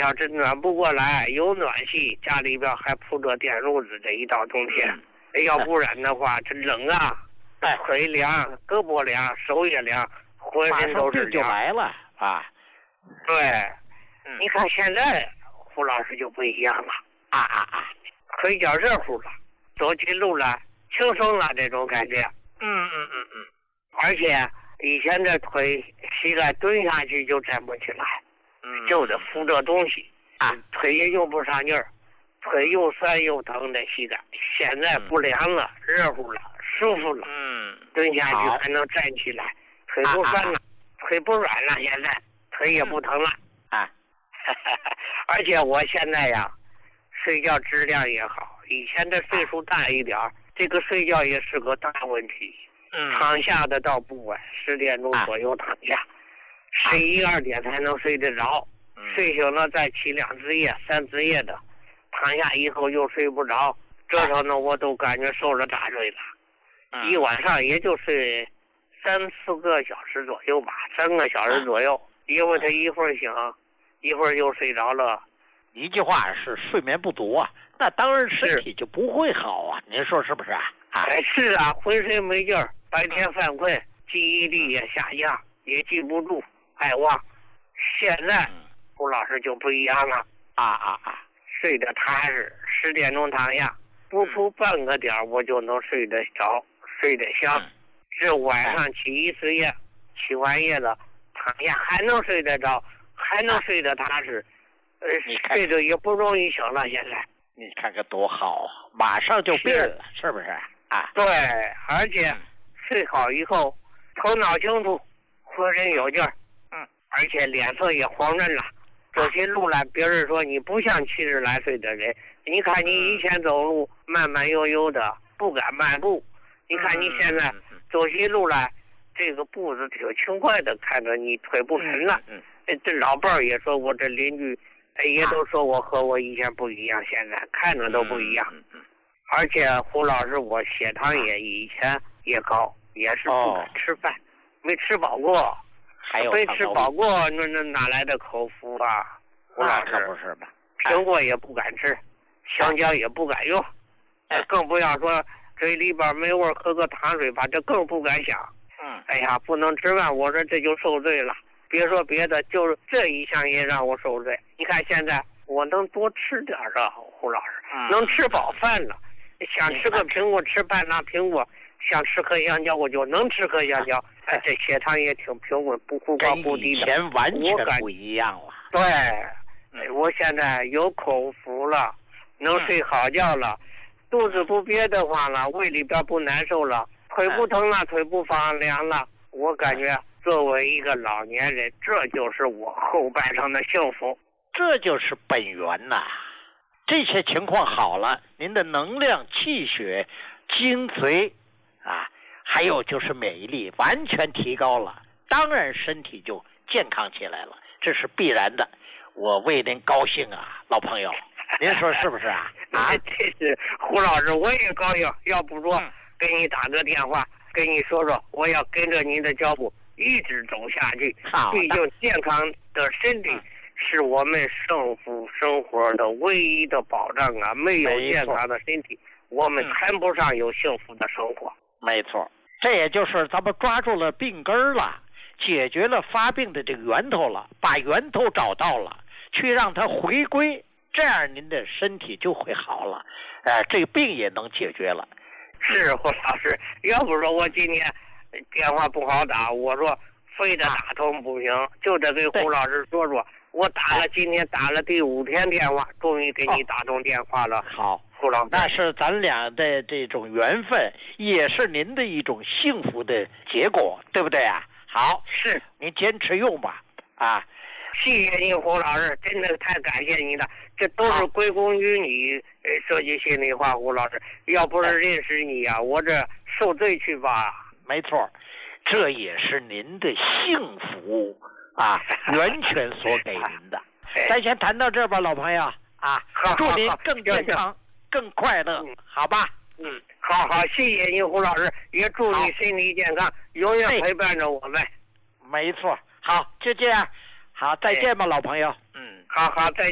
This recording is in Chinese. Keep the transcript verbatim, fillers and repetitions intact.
要是暖不过来，有暖气，家里边还铺着电褥子，这一到冬天，嗯、要不然的话，这冷啊， 哎， 腿凉，胳膊凉，手也凉，浑身都是凉。 就来了啊！ 对，嗯、你看现在胡老师就不一样了啊啊啊！ 腿脚热乎了，走起路来轻松了，这种感觉。 嗯嗯嗯嗯。 而且以前的腿膝盖蹲下去就站不起来。 嗯， 就得扶着东西啊， 腿也用不上劲儿，腿又酸又疼的膝盖。现在不凉了，嗯、热乎了，舒服了。 嗯， 蹲下去还能站起来，腿不酸了，啊啊、腿不软了，现在腿也不疼了。 啊， 而且我现在呀，睡觉质量也好，以前的岁数大一点，啊、这个睡觉也是个大问题。 嗯， 躺下的倒不晚，十点钟左右躺下。啊睡一二点才能睡得着， 嗯、 睡醒了再起两次夜、三次夜的，躺下以后又睡不着，这时候呢我都感觉受了大罪了。 嗯、 一晚上也就睡三四个小时左右吧，三个小时左右，嗯、因为他一会儿醒，一会儿又睡着了。 一句话是睡眠不足啊，那当然身体就不会好啊，您说是不是啊？ 哎，是啊，浑身没劲儿，白天犯困，记忆力也下降，也记不住。爱忘，现在胡老师就不一样了啊啊啊！ 睡得踏实，十点钟躺下，不出半个点我就能睡得着，睡得香。 嗯、 这晚上起一次夜，起完夜了躺下还能睡得着，还能睡得踏实，呃，睡得也不容易醒了。现在你看看多好，马上就病了，是, 是不是啊？ 对，而且睡好以后头脑清楚，浑身有劲儿。而且脸色也黄润了，走起路来，别人说你不像七十来岁的人。你看你以前走路慢慢悠悠的，不敢迈步。你看你现在走起路来，这个步子挺轻快的，看着你腿不沉了。 嗯， 这老伴儿也说我，这邻居也都说我和我以前不一样，现在看着都不一样。 嗯嗯。 而且胡老师，我血糖也以前也高，也是不敢吃饭，没吃饱过。 还有没吃饱过，那那哪来的口福啊？胡老师， 可不是吧？ 苹果也不敢吃，香蕉也不敢用， 哎， 更不要说嘴里边没味，喝个糖水吧，这更不敢想。 嗯， 哎呀，不能吃饭，我说这就受罪了。别说别的，就是这一项也让我受罪。你看现在我能多吃点啊，胡老师， 嗯、 能吃饱饭了。想吃个苹果，吃半拉苹果。想吃颗香蕉，我就能吃颗香蕉。哎，这血糖也挺平稳，不忽高忽低的。 跟以前完全不一样了。 对，嗯、我现在有口福了，能睡好觉了，嗯、肚子不憋得慌了，胃里边不难受了，腿不疼了，嗯、腿不发凉了。我感觉作为一个老年人，这就是我后半生的幸福。 这就是本源呐、啊。这些情况好了，您的能量、气血、精髓。啊，还有就是免疫力完全提高了，当然身体就健康起来了，这是必然的。我为您高兴啊，老朋友，您说是不是啊？啊， 这是胡老师，我也高兴。要不说给你打个电话，跟你说说，我要跟着您的脚步一直走下去。毕竟健康的身体是我们幸福生活的唯一的保障啊！没有健康的身体，我们谈不上有幸福的生活。 没错，这也就是咱们抓住了病根了，解决了发病的这个源头了，把源头找到了，去让它回归，这样您的身体就会好了，呃，这个病也能解决了。 是胡老师，要不说我今天电话不好打，我说非得打通不行，啊、就得给胡老师说说。我打了，今天打了第五天电话，终于给你打通电话了。 好， 胡老师， 那是咱俩的这种缘分，也是您的一种幸福的结果，对不对啊？好， 是您坚持用吧，啊， 谢谢您，胡老师，真的太感谢你了，这都是归功于你。说句心里话，胡老师，要不是认识你啊，我这受罪去吧。 没错，这也是您的幸福。啊，源泉所给您的。咱先谈到这吧，老朋友啊，祝您更健康、更快乐，好吧？ 嗯，好好，谢谢您，胡老师，也祝你身体健康，永远陪伴着我们。 没错，好，就这样，好，再见吧，老朋友。嗯， 好好，再见。